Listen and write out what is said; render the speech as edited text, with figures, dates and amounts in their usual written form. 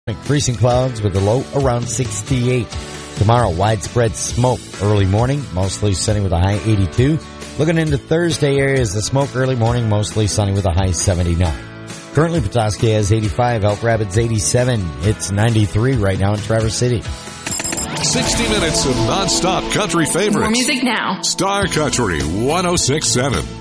Increasing clouds with a low around 68. Tomorrow, widespread smoke early morning, mostly sunny with a high 82. Looking into Thursday, areas of smoke early morning, mostly sunny with a high 79. Currently, Petoskey has 85, Elk Rapids 87. It's 93 right now in Traverse City. 60 minutes of non-stop country favorites. More music now. Star Country 106.7.